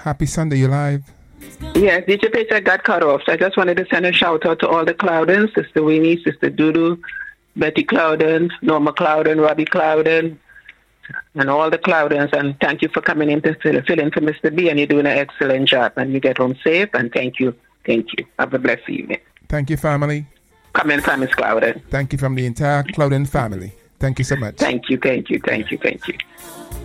Happy Sunday, you live. Yes, DJ Peter got cut off. So I just wanted to send a shout out to all the Cloudens, Sister Winnie, Sister Dudu, Betty Clouden, Norma Clouden, Robbie Clouden, and all the Cloudens. And thank you for coming in to fill in for Mr. B. And you're doing an excellent job. And you get home safe. And thank you. Thank you. Have a blessed evening. Thank you, family. Come in, Miss Clouden. Thank you from the entire Clouden family. Thank you so much. Thank you.